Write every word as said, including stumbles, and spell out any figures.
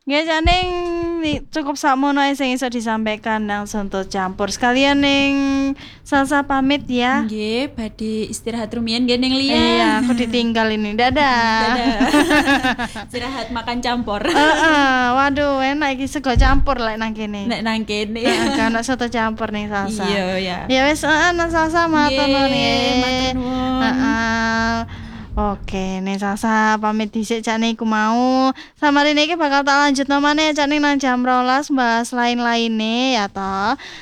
Nggih janing cukup sakmono ae sing iso disampaikan nang soto campur. Sekalian ning Salsa pamit ya. Nggih, badhe istirahat rumiyin nggih ning Lia. Iya, aku ditinggal ini. Dadah. Dadah. Istirahat makan campur. Heeh, waduh enak iki sego campur lek nang kene. Nek nang kene. Heeh, kan soto campur ning Salsa. Iya, ya. Ya wis heeh nang Salsa matur nuwun nggih. Matur nuwun. Heeh. Oke, nih Salsa pamit dhisik jane iku mau. Samarine iki bakal tak lanjutno maneh jane nang jam rolas bahas lain-laine ya toh.